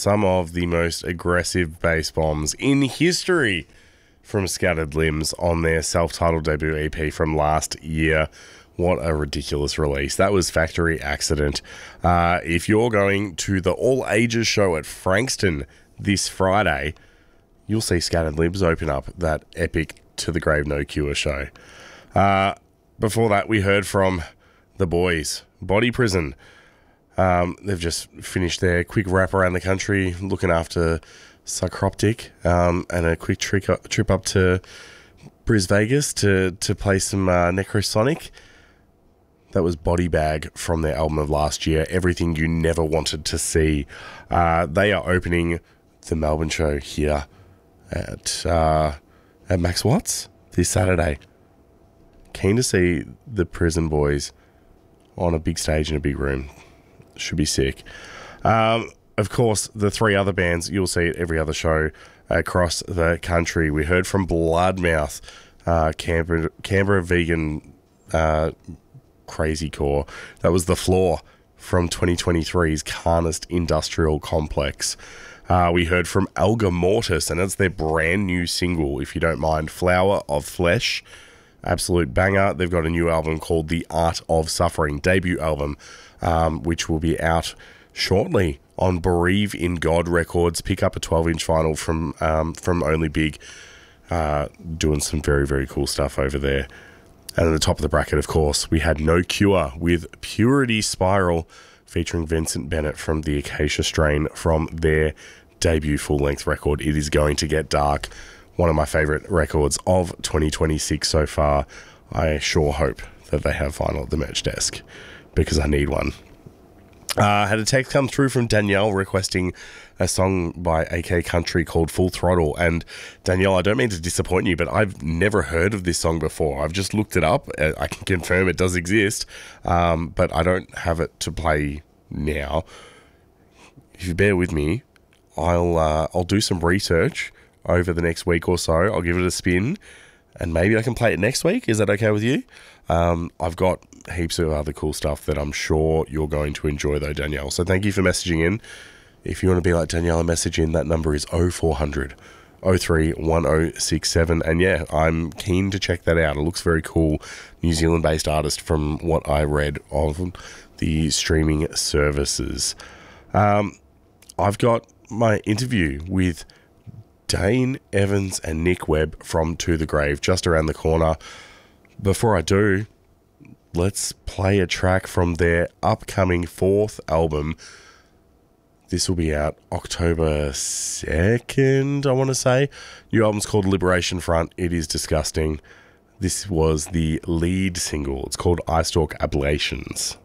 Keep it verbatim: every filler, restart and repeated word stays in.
some of the most aggressive bass bombs in history from Scattered Limbs on their self-titled debut E P from last year. What a ridiculous release. That was Factory Accident. Uh, if you're going to the All Ages show at Frankston this Friday, you'll see Scattered Limbs open up that epic To the Grave No Cure show. Uh, before that, we heard from the boys, Body Prison. Um, they've just finished their quick wrap around the country looking after Psychroptic, um, and a quick trick up, trip up to Bris Vegas to, to play some uh, Necrosonic. That was Body Bag from their album of last year, Everything You Never Wanted to See. Uh, they are opening the Melbourne show here at uh, at Max Watts this Saturday. Keen to see the Prison Boys on a big stage in a big room. Should be sick. Um, of course, the three other bands you'll see at every other show across the country. We heard from Bloodmouth, uh, Canberra, Canberra Vegan uh, Crazy Core. That was The Floor from twenty twenty-three's Carnist Industrial Complex. Uh, we heard from Alga Mortis, and it's their brand new single, if you don't mind, Flower of Flesh. Absolute banger. They've got a new album called The Art of Suffering, debut album, um, which will be out shortly on Believe in God Records. Pick up a twelve-inch vinyl from um, from Only Big, uh, doing some very, very cool stuff over there. And at the top of the bracket, of course, we had No Cure with Purity Spiral, featuring Vincent Bennett from the Acacia Strain from their debut full-length record, It Is Going to Get Dark. One of my favourite records of twenty twenty-six so far. I sure hope that they have vinyl at the merch desk, because I need one. I uh, had a text come through from Danielle requesting a song by A K Country called Full Throttle. And Danielle, I don't mean to disappoint you, but I've never heard of this song before. I've just looked it up. I can confirm it does exist, um, but I don't have it to play now. If you bear with me, I'll uh, I'll do some research over the next week or so. I'll give it a spin, and maybe I can play it next week. Is that okay with you? Um, I've got heaps of other cool stuff that I'm sure you're going to enjoy, though, Danielle. So thank you for messaging in. If you want to be like Danielle and message in, that number is oh four hundred, oh three one oh six seven. And yeah, I'm keen to check that out. It looks very cool. New Zealand-based artist from what I read of the streaming services. Um, I've got my interview with Dane Evans and Nick Webb from To The Grave just around the corner. Before I do, let's play a track from their upcoming fourth album. This will be out October second, I want to say. New album's called Liberation Front. It is disgusting. This was the lead single. It's called Eye Stalk Ablations.